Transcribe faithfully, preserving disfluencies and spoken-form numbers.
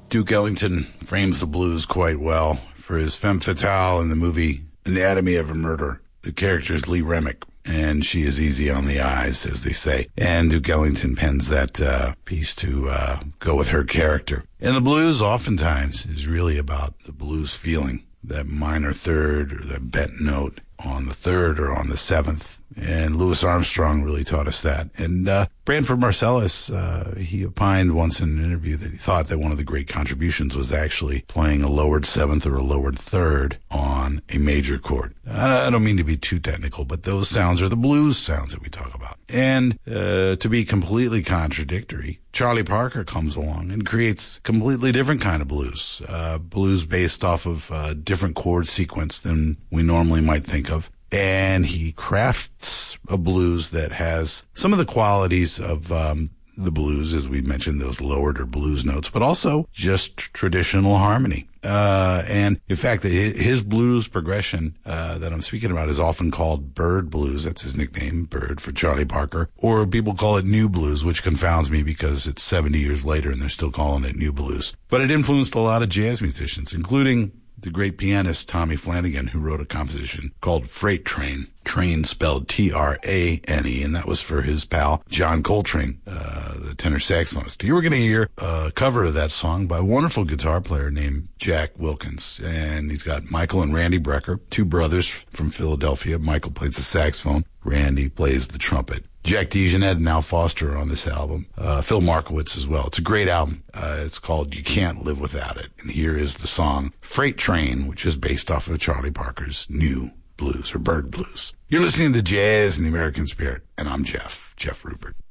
Duke Ellington frames the blues quite well. For his femme fatale in the movie Anatomy of a Murder, the character is Lee Remick, and she is easy on the eyes, as they say. And Duke Ellington pens that uh, piece to uh, go with her character. And the blues oftentimes is really about the blues feeling, that minor third or that bent note on the third or on the seventh. And Louis Armstrong really taught us that. And uh, Branford Marsalis, uh, he opined once in an interview that he thought that one of the great contributions was actually playing a lowered seventh or a lowered third on a major chord. I don't mean to be too technical, but those sounds are the blues sounds that we talk about. And uh, to be completely contradictory, Charlie Parker comes along and creates completely different kind of blues, uh, blues based off of a different chord sequence than we normally might think of. And he crafts a blues that has some of the qualities of um, the blues, as we mentioned, those lowered or blues notes, but also just traditional harmony. Uh, and in fact, his blues progression uh, that I'm speaking about is often called Bird Blues. That's his nickname, Bird, for Charlie Parker. Or people call it New Blues, which confounds me because it's seventy years later and they're still calling it New Blues. But it influenced a lot of jazz musicians, including the great pianist Tommy Flanagan, who wrote a composition called Freight Train. Train spelled T R A N E, and that was for his pal John Coltrane, uh, the tenor saxophonist. You were going to hear a cover of that song by a wonderful guitar player named Jack Wilkins, and he's got Michael and Randy Brecker, two brothers from Philadelphia. Michael plays the saxophone, Randy plays the trumpet. Jack DeJohnette and Al Foster are on this album. Uh, Phil Markowitz as well. It's a great album. Uh, it's called You Can't Live Without It. And here is the song Freight Train, which is based off of Charlie Parker's New Blues or Bird Blues. You're listening to Jazz in the American Spirit, and I'm Jeff, Jeff Rupert.